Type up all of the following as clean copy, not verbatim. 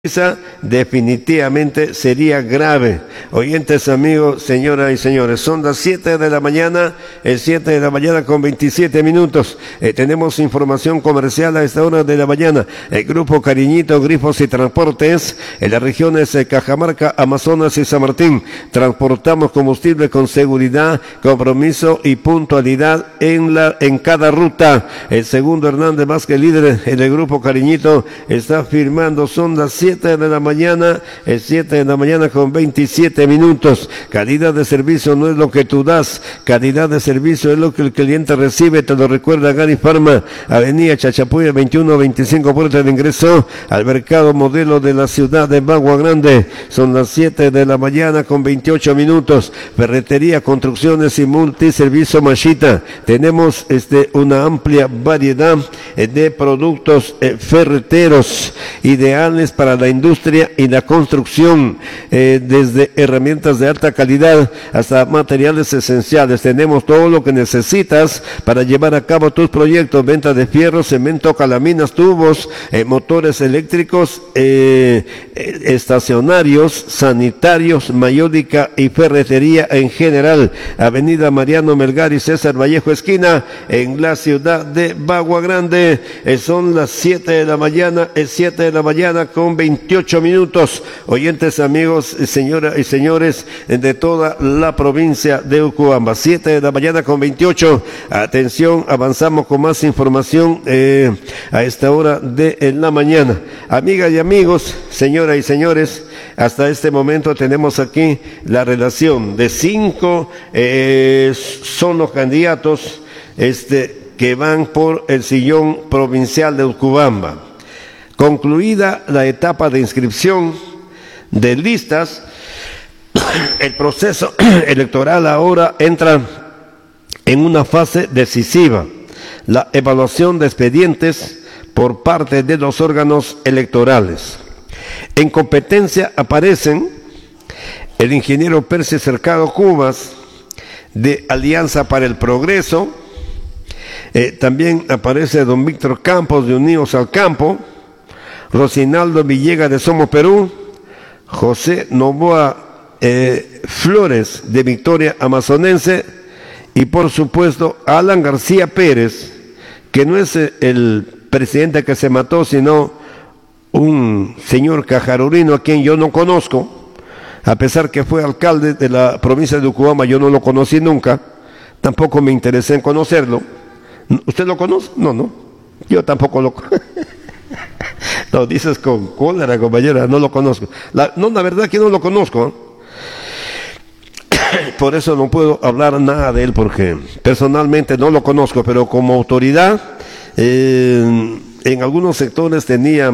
Esa definitivamente sería grave. Oyentes, amigos, señoras y señores, son las 7 de la mañana, es 7 de la mañana con 27 minutos. Tenemos información comercial a esta hora de la mañana. El Grupo Cariñito, Grifos y Transportes, en las regiones de Cajamarca, Amazonas y San Martín. Transportamos combustible con seguridad, compromiso y puntualidad en cada ruta. El segundo Hernández Vázquez, líder en el Grupo Cariñito, está firmando. Son las 7 de la mañana, es 7 de la mañana con 27 minutos. Calidad de servicio no es lo que tú das, calidad de servicio es lo que el cliente recibe. Te lo recuerda Gani Pharma, Avenida Chachapoya 2125, puerta de ingreso al mercado modelo de la ciudad de Bagua Grande. Son las 7 de la mañana con 28 minutos. Ferretería, construcciones y multiservicio Mashita. Tenemos una amplia variedad de productos ferreteros ideales para la industria y la construcción, desde herramientas de alta calidad hasta materiales esenciales. Tenemos todo lo que necesitas para llevar a cabo tus proyectos: venta de fierro, cemento, calaminas, tubos, motores eléctricos, estacionarios, sanitarios, mayólica y ferretería en general. Avenida Mariano Melgar y César Vallejo esquina, en la ciudad de Bagua Grande. Son las 7 de la mañana, es 7 de la mañana con 28 minutos. Oyentes, amigos, señoras y señores de toda la provincia de Ucubamba, 7 de la mañana con 28. Atención, avanzamos con más información a esta hora de la mañana. Amigas y amigos, señoras y señores, hasta este momento tenemos aquí la relación de 5 son los candidatos que van por el sillón provincial de Ucubamba. Concluida la etapa de inscripción de listas, el proceso electoral ahora entra en una fase decisiva: la evaluación de expedientes por parte de los órganos electorales. En competencia aparecen el ingeniero Percy Cercado Cubas, de Alianza para el Progreso. También aparece don Víctor Campos, de Unidos al Campo; Rosinaldo Villegas, de Somos Perú; José Novoa Flores, de Victoria Amazonense; y por supuesto Alan García Pérez, que no es el presidente que se mató, sino un señor cajarurino a quien yo no conozco, a pesar que fue alcalde de la provincia de Ucubamba. Yo no lo conocí nunca, tampoco me interesé en conocerlo. ¿Usted lo conoce? No, yo tampoco lo conozco. No, dices con cólera, compañera, no lo conozco. La verdad que no lo conozco. Por eso no puedo hablar nada de él, porque personalmente no lo conozco, pero como autoridad, en algunos sectores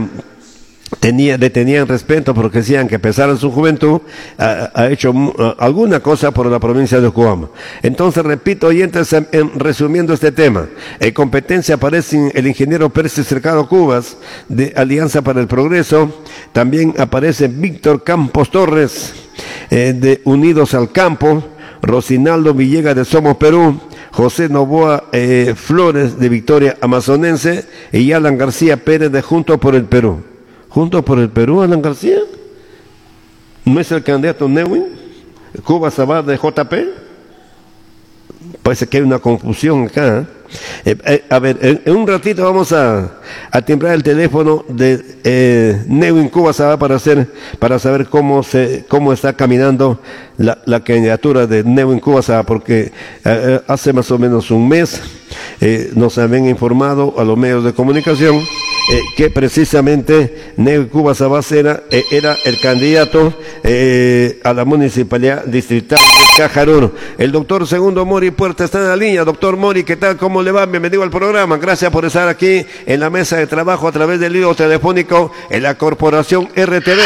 le tenían respeto, porque decían que a pesar de su juventud ha hecho alguna cosa por la provincia de Ucubamba. Entonces, repito, oyentes, resumiendo este tema, en competencia aparece el ingeniero Percy Cercado Cubas, de Alianza para el Progreso. También aparece Víctor Campos Torres, de Unidos al Campo; Rosinaldo Villegas, de Somos Perú; José Novoa Flores, de Victoria Amazonense; y Alan García Pérez, de Juntos por el Perú. ¿Juntos por el Perú, Alan García? ¿No es el candidato Newin? ¿Cuba Sabat, de JP? Parece que hay una confusión acá. A ver, en un ratito vamos a timbrar el teléfono de Newin Cuba Sabat para saber cómo está caminando la candidatura de Newin Cuba Sabat, porque hace más o menos un mes nos habían informado a los medios de comunicación que precisamente Newin Cuba Sabat era el candidato a la municipalidad distrital de Cajaruro. El doctor Segundo Mori Puerta está en la línea. Doctor Mori, ¿qué tal? ¿Cómo le va? Bienvenido al programa. Gracias por estar aquí en la mesa de trabajo a través del hilo telefónico en la corporación RTV.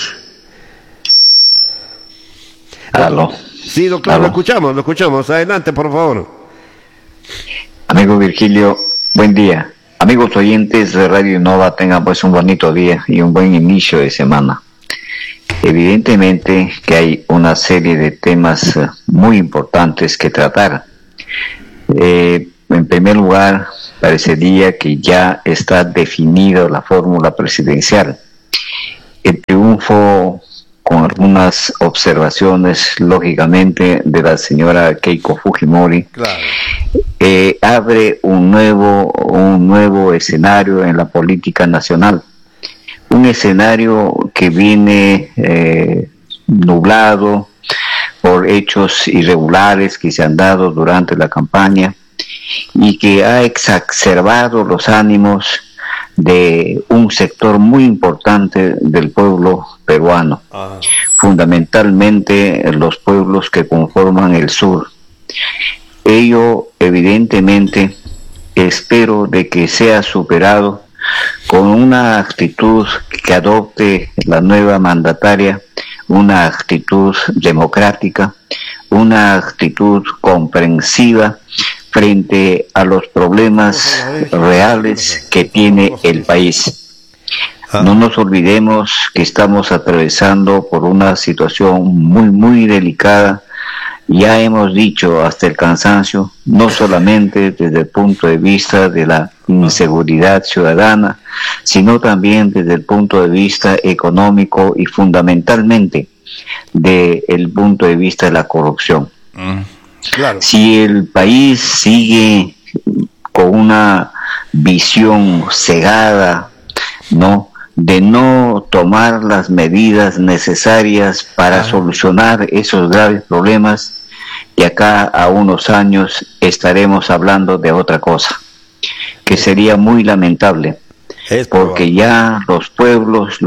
¿Aló? Sí, doctor, ¿aló? Lo escuchamos. Adelante, por favor. Amigo Virgilio, buen día. Amigos oyentes de Radio Nova, tengan pues un bonito día y un buen inicio de semana. Evidentemente que hay una serie de temas muy importantes que tratar. En primer lugar, parecería que ya está definida la fórmula presidencial. El triunfo, con algunas observaciones, lógicamente, de la señora Keiko Fujimori, Claro. abre un nuevo escenario en la política nacional. Un escenario que viene nublado por hechos irregulares que se han dado durante la campaña y que ha exacerbado los ánimos de un sector muy importante del pueblo peruano, fundamentalmente los pueblos que conforman el sur. Ello, evidentemente, espero de que sea superado con una actitud que adopte la nueva mandataria, una actitud democrática, una actitud comprensiva frente a los problemas reales que tiene el país. No nos olvidemos que estamos atravesando por una situación muy delicada. Ya hemos dicho hasta el cansancio, no solamente desde el punto de vista de la inseguridad ciudadana, sino también desde el punto de vista económico y fundamentalmente desde el punto de vista de la corrupción. Claro. Si el país sigue con una visión cegada, ¿no?, de no tomar las medidas necesarias para solucionar esos graves problemas, y acá a unos años estaremos hablando de otra cosa, que sería muy lamentable, porque ya los pueblos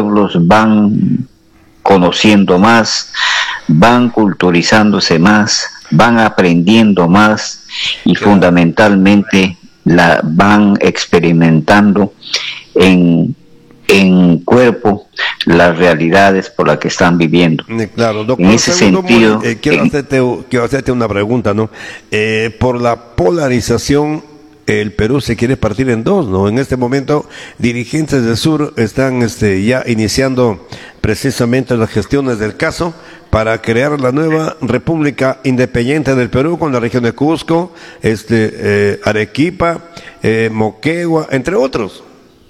van conociendo más, van culturizándose más, van aprendiendo más y fundamentalmente van experimentando en cuerpo las realidades por las que están viviendo. Claro, doctor, en ese sentido, quiero hacerte una pregunta, ¿no? Por la polarización, el Perú se quiere partir en dos, ¿no? En este momento, dirigentes del sur están ya iniciando precisamente las gestiones del caso para crear la nueva República Independiente del Perú, con la región de Cusco, Arequipa, Moquegua, entre otros.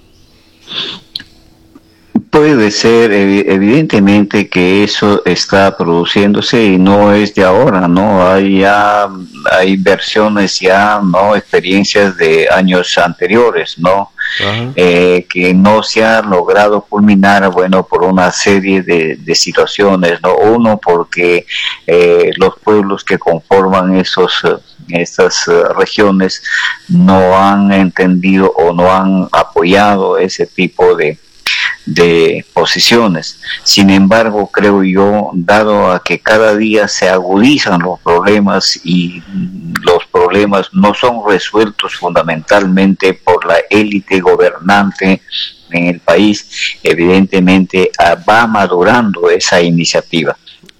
Puede ser, evidentemente que eso está produciéndose y no es de ahora, ¿no? Hay versiones ya, ¿no?, experiencias de años anteriores, ¿no? Que no se ha logrado culminar, bueno, por una serie de situaciones, ¿no? Uno, porque los pueblos que conforman estas regiones no han entendido o no han apoyado ese tipo de posiciones. Sin embargo, creo yo, dado a que cada día se agudizan los problemas y los problemas no son resueltos fundamentalmente por la élite gobernante en el país, evidentemente va madurando esa iniciativa.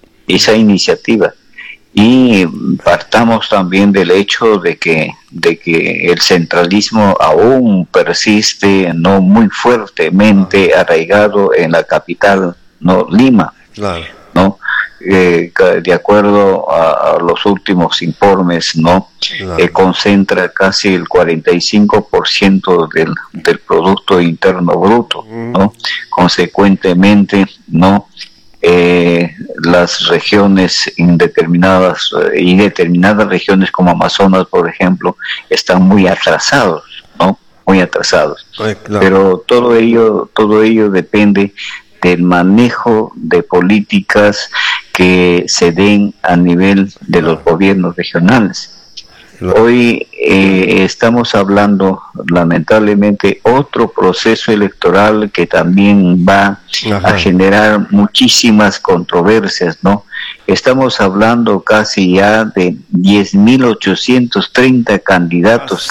Y partamos también del hecho de que el centralismo aún persiste, no muy fuertemente arraigado en la capital, no Lima, Claro. ¿no? De acuerdo a los últimos informes, ¿no? Claro. Concentra casi el 45% del Producto Interno Bruto, ¿no? Consecuentemente, ¿no?, las regiones indeterminadas y determinadas regiones como Amazonas, por ejemplo, están muy atrasados, ¿no? Muy atrasados. Claro. Pero todo ello depende del manejo de políticas que se den a nivel de los gobiernos regionales. Hoy estamos hablando, lamentablemente, otro proceso electoral que también va a generar muchísimas controversias, ¿no? Estamos hablando casi ya de 10.830 candidatos,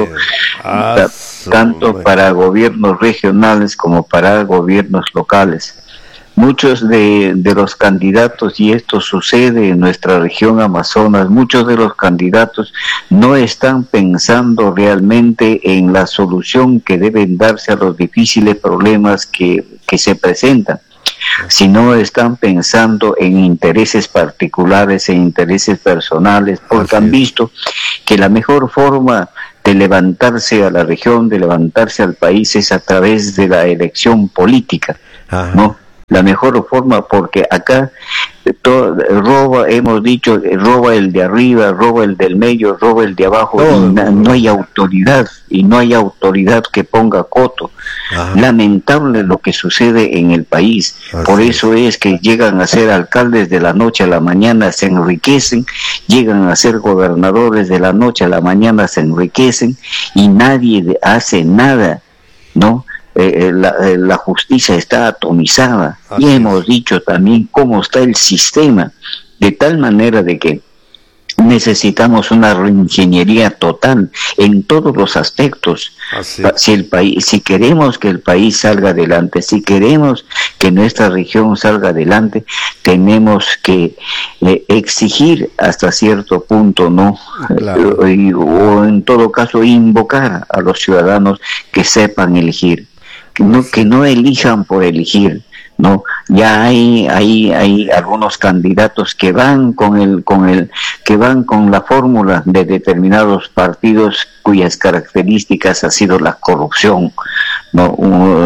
tanto para gobiernos regionales como para gobiernos locales. Muchos de los candidatos, y esto sucede en nuestra región Amazonas, muchos de los candidatos no están pensando realmente en la solución que deben darse a los difíciles problemas que se presentan, sino están pensando en intereses particulares, en intereses personales, porque han visto que la mejor forma de levantarse a la región, de levantarse al país, es a través de la elección política, ¿no? la mejor forma, porque acá todo, roba, hemos dicho, roba el de arriba, roba el del medio, roba el de abajo, no hay autoridad, y no hay autoridad que ponga coto. Ajá. Lamentable lo que sucede en el país. Por eso es que llegan a ser alcaldes de la noche a la mañana, se enriquecen, llegan a ser gobernadores de la noche a la mañana, se enriquecen, y nadie hace nada, ¿no? La justicia está atomizada. Así y hemos dicho también cómo está el sistema, de tal manera de que necesitamos una reingeniería total en todos los aspectos. Si queremos que el país salga adelante, si queremos que nuestra región salga adelante, tenemos que exigir hasta cierto punto, ¿no? Claro. O en todo caso invocar a los ciudadanos que sepan elegir, que no elijan por elegir, ¿no? Ya hay algunos candidatos que van con la fórmula de determinados partidos cuyas características ha sido la corrupción, ¿no?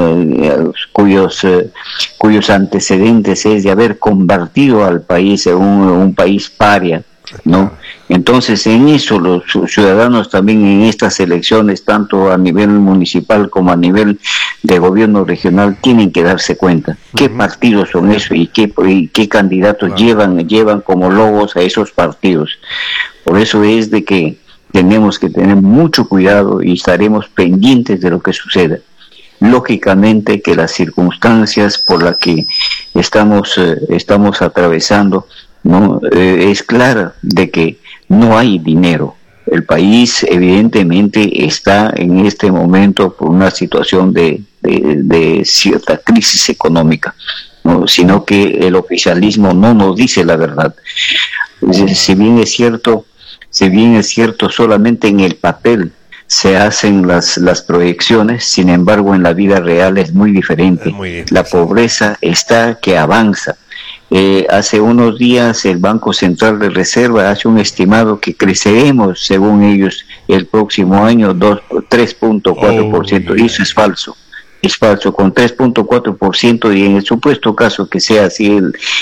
Cuyos antecedentes es de haber convertido al país en un país paria, ¿no? Entonces, en eso los ciudadanos también en estas elecciones, tanto a nivel municipal como a nivel de gobierno regional, tienen que darse cuenta qué partidos son esos y qué candidatos llevan como logos a esos partidos. Por eso es de que tenemos que tener mucho cuidado y estaremos pendientes de lo que suceda. Lógicamente que las circunstancias por las que estamos atravesando, ¿no? Es clara de que no hay dinero. El país evidentemente está en este momento por una situación de cierta crisis económica, ¿no? Sino que el oficialismo no nos dice la verdad. Si bien es cierto, solamente en el papel se hacen las proyecciones, sin embargo en la vida real es muy diferente. La pobreza está que avanza. Hace unos días el Banco Central de Reserva hace un estimado que creceremos, según ellos, el próximo año 3.4%, y eso es falso. Es falso, con 3.4%, y en el supuesto caso que sea así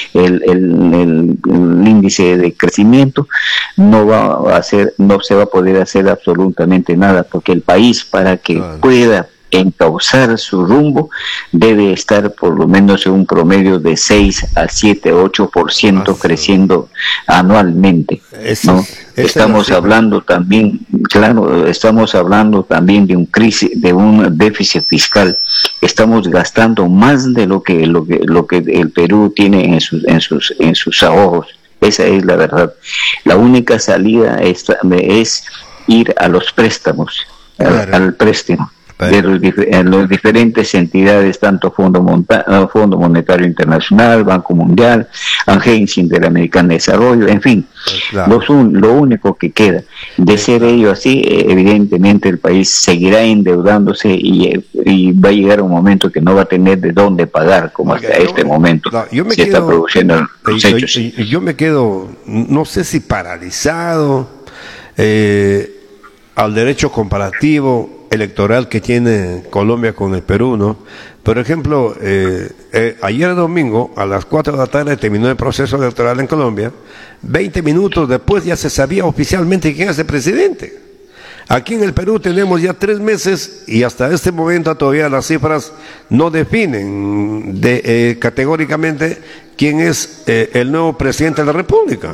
el índice de crecimiento, no se va a poder hacer absolutamente nada, porque el país, para que pueda encauzar su rumbo, debe estar por lo menos en un promedio de 6 a 7, 8% creciendo anualmente, ¿no? Estamos hablando también, estamos hablando también de un déficit fiscal. Estamos gastando más de lo que el Perú tiene en sus ahorros. Esa es la verdad. La única salida es ir a los préstamos, al préstamo. De las diferentes entidades, tanto Fondo Monetario Internacional, Banco Mundial, Agencia Interamericana de Desarrollo, en fin, lo único que queda. De ser ello así, evidentemente el país seguirá endeudándose y va a llegar un momento que no va a tener de dónde pagar, como hasta este momento se está produciendo los hechos. Yo me quedo, no sé si paralizado al derecho comparativo electoral que tiene Colombia con el Perú, ¿no? Por ejemplo, ayer domingo a las 4 de la tarde terminó el proceso electoral en Colombia. 20 minutos después ya se sabía oficialmente quién es el presidente. Aquí en el Perú tenemos ya 3 meses y hasta este momento todavía las cifras no definen categóricamente quién es el nuevo presidente de la República.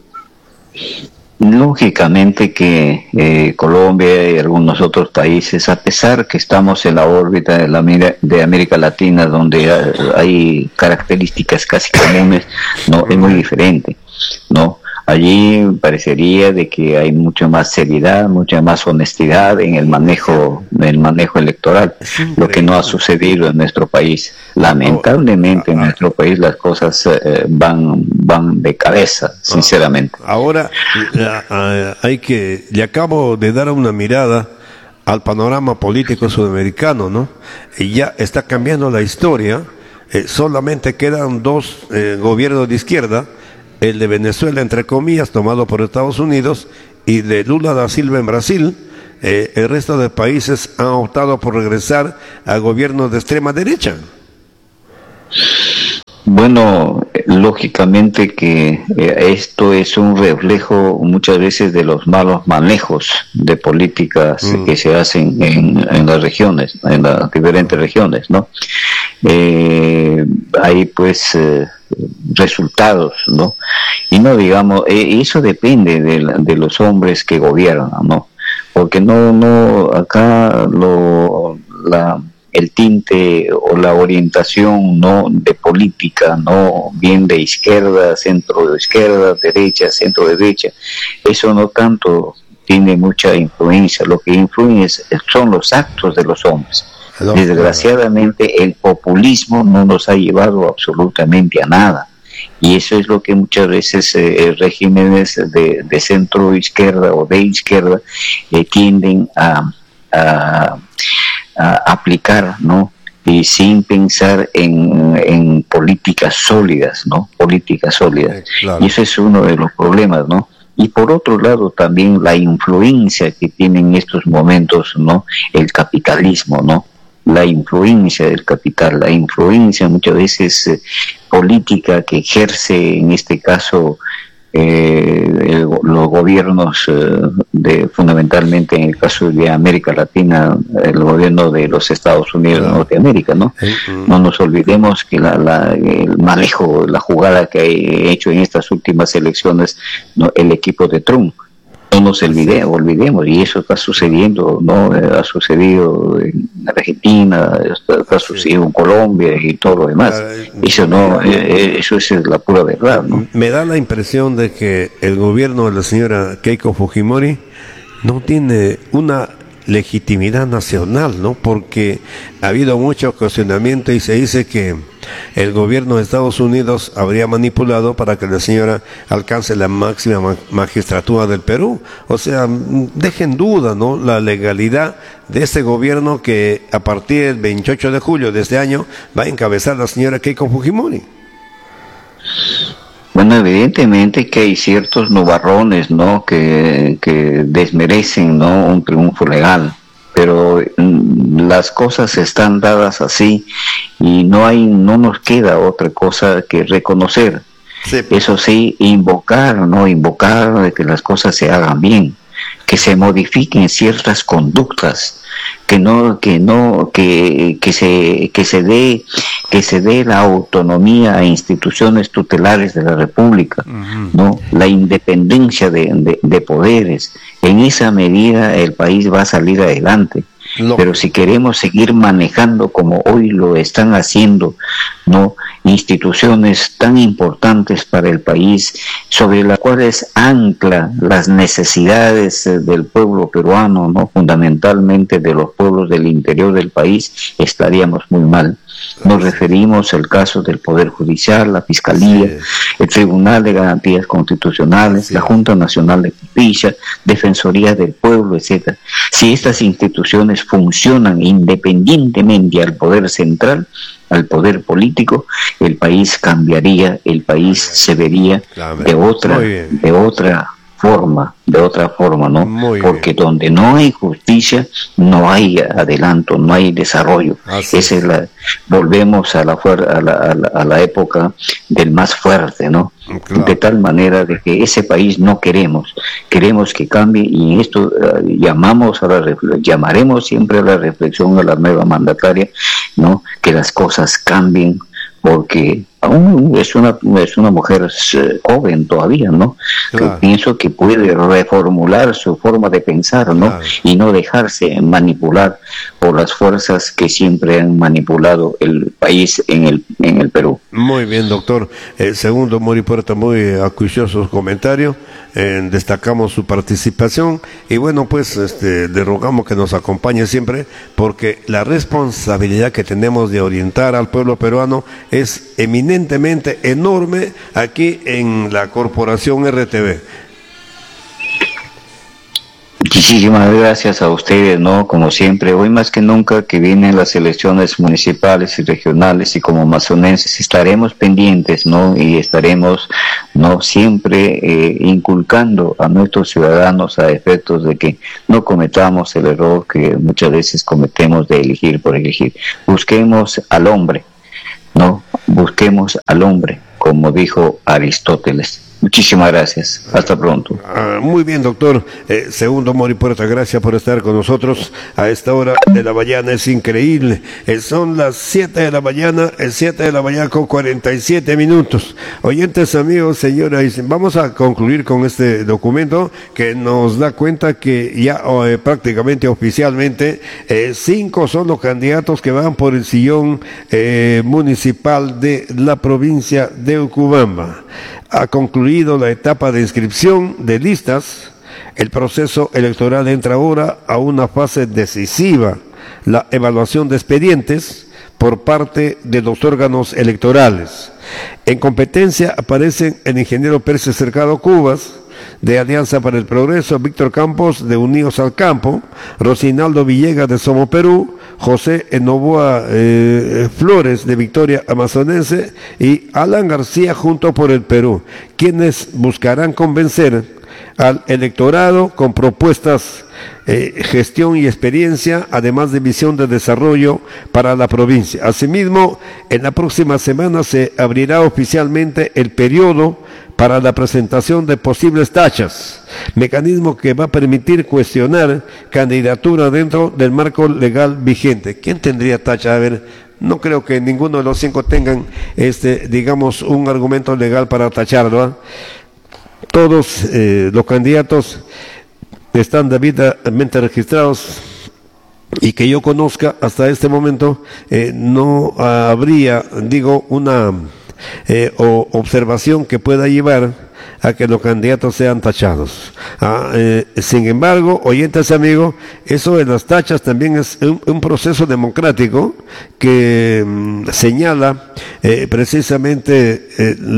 Lógicamente que Colombia y algunos otros países, a pesar que estamos en la órbita de América Latina, donde hay características casi comunes, no es muy diferente, ¿no? Allí parecería de que hay mucha más seriedad, mucha más honestidad en el manejo electoral, lo que no ha sucedido en nuestro país. Lamentablemente en nuestro país las cosas van de cabeza, sinceramente. Ahora le acabo de dar una mirada al panorama político sudamericano, ¿no? Y ya está cambiando la historia. Solamente quedan 2 gobiernos de izquierda, el de Venezuela, entre comillas, tomado por Estados Unidos, y de Lula da Silva en Brasil. El resto de países han optado por regresar a gobiernos de extrema derecha. Bueno, lógicamente que esto es un reflejo muchas veces de los malos manejos de políticas que se hacen en las regiones, en las diferentes regiones, ¿no? Hay pues resultados, ¿no? Y no digamos, eso depende de los hombres que gobiernan, ¿no? Porque no acá el tinte o la orientación no de política, no bien de izquierda, centro izquierda, derecha, centro derecha, eso no tanto tiene mucha influencia. Lo que influye son los actos de los hombres. Desgraciadamente el populismo no nos ha llevado absolutamente a nada, y eso es lo que muchas veces regímenes de centro izquierda o de izquierda tienden a aplicar, ¿no? Y sin pensar en políticas sólidas, ¿no? Políticas sólidas. Claro. Y ese es uno de los problemas, ¿no? Y por otro lado también la influencia que tiene en estos momentos, ¿no? El capitalismo, ¿no? La influencia del capital, la influencia muchas veces política que ejerce en este caso los gobiernos fundamentalmente en el caso de América Latina, el gobierno de los Estados Unidos de Norteamérica, ¿no? No nos olvidemos que el manejo, la jugada que ha hecho en estas últimas elecciones, ¿no? El equipo de Trump. No nos olvidemos, y eso está sucediendo, ¿no? Ha sucedido en Argentina, está sucediendo en Colombia y todo lo demás. Eso es la pura verdad, ¿no? Me da la impresión de que el gobierno de la señora Keiko Fujimori no tiene una legitimidad nacional, ¿no? Porque ha habido mucho cuestionamiento y se dice que el gobierno de Estados Unidos habría manipulado para que la señora alcance la máxima magistratura del Perú. O sea, deja en duda, ¿no?, la legalidad de este gobierno que a partir del 28 de julio de este año va a encabezar la señora Keiko Fujimori. Bueno, evidentemente que hay ciertos nubarrones, ¿no?, que desmerecen, ¿no?, un triunfo legal, pero las cosas están dadas así y no nos queda otra cosa que reconocer. Sí. Eso sí, invocar de que las cosas se hagan bien, que se modifiquen ciertas conductas, que se dé la autonomía a instituciones tutelares de la República, ¿no? La independencia de poderes. En esa medida el país va a salir adelante. Pero si queremos seguir manejando como hoy lo están haciendo, ¿no?, instituciones tan importantes para el país, sobre las cuales ancla las necesidades del pueblo peruano, ¿no?, fundamentalmente de los pueblos del interior del país, estaríamos muy mal. Nos referimos al caso del Poder Judicial, la Fiscalía, el Tribunal de Garantías Constitucionales, la Junta Nacional de Justicia, Defensoría del Pueblo, etc. Si estas instituciones funcionan independientemente al poder central, al poder político, el país cambiaría, el país se vería de otra forma, ¿no? Porque donde no hay justicia, no hay adelanto, no hay desarrollo. Esa es volvemos a la época del más fuerte, ¿no? Claro. De tal manera de que ese país no queremos que cambie, y en esto llamaremos siempre a la reflexión a la nueva mandataria, ¿no?, que las cosas cambien, porque aún es una mujer joven todavía, ¿no? Claro. Que pienso que puede reformular su forma de pensar, ¿no? Claro. Y no dejarse manipular por las fuerzas que siempre han manipulado el país en el Perú. Muy bien, doctor. Segundo Mori Puerta, muy acuciosos comentarios. Destacamos su participación y bueno, pues le rogamos que nos acompañe siempre, porque la responsabilidad que tenemos de orientar al pueblo peruano es eminentemente enorme aquí en la Corporación RTV. Muchísimas gracias a ustedes, ¿no? Como siempre, hoy más que nunca que vienen las elecciones municipales y regionales, y como amazonenses estaremos pendientes, ¿no? Y estaremos, ¿no?, siempre inculcando a nuestros ciudadanos a efectos de que no cometamos el error que muchas veces cometemos de elegir por elegir. Busquemos al hombre, ¿no?, busquemos al hombre, como dijo Aristóteles. Muchísimas gracias. Hasta pronto. Muy bien, doctor. Segundo Mori Puerta, gracias por estar con nosotros a esta hora de la mañana. Es increíble. Son las 7 de la mañana, 7 de la mañana con 47 minutos. Oyentes, amigos, señoras, vamos a concluir con este documento que nos da cuenta que ya prácticamente oficialmente 5 son los candidatos que van por el sillón municipal de la provincia de Urubamba. Ha concluido la etapa de inscripción de listas. El proceso electoral entra ahora a una fase decisiva, la evaluación de expedientes por parte de los órganos electorales. En competencia aparecen el ingeniero Pérez Cercado Cubas, de Alianza para el Progreso, Víctor Campos, de Unidos al Campo, Rosinaldo Villegas, de Somos Perú, José Novoa Flores, de Victoria Amazonense, y Alan García, Junto por el Perú, quienes buscarán convencer al electorado con propuestas, gestión y experiencia, además de visión de desarrollo para la provincia. Asimismo, en la próxima semana se abrirá oficialmente el periodo para la presentación de posibles tachas, mecanismo que va a permitir cuestionar candidatura dentro del marco legal vigente. ¿Quién tendría tacha? A ver, no creo que ninguno de los 5 tengan, digamos, un argumento legal para tacharlo, ¿eh? Todos los candidatos están debidamente registrados, y que yo conozca hasta este momento no habría, una observación que pueda llevar a que los candidatos sean tachados. Sin embargo, oyentes amigos, eso de las tachas también es un proceso democrático que señala precisamente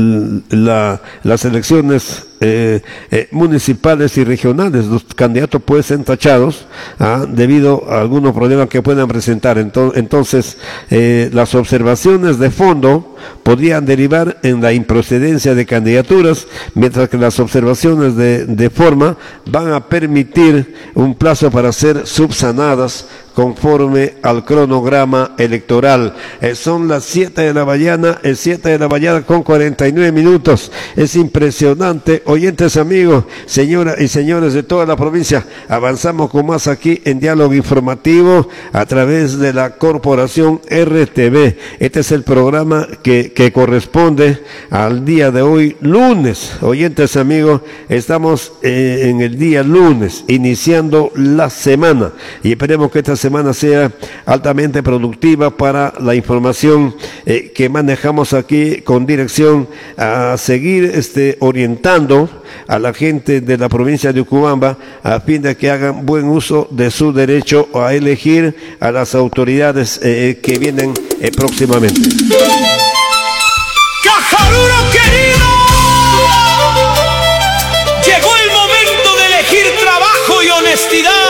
las elecciones municipales y regionales. Los candidatos pueden ser tachados debido a algunos problemas que puedan presentar. Entonces, las observaciones de fondo podrían derivar en la improcedencia de candidaturas, mientras que las observaciones de forma van a permitir un plazo para ser subsanadas conforme al cronograma electoral. Son las 7 de la mañana, 7 de la mañana con 49 minutos. Es impresionante, oyentes amigos, señoras y señores de toda la provincia. Avanzamos con más aquí en Diálogo Informativo a través de la Corporación RTV. Este es el programa que corresponde al día de hoy, lunes. Oyentes amigos, estamos en el día lunes, iniciando la semana, y esperemos que esta semana sea altamente productiva para la información que manejamos aquí, con dirección a seguir orientando a la gente de la provincia de Urubamba a fin de que hagan buen uso de su derecho a elegir a las autoridades que vienen próximamente. ¡Cajaruro querido!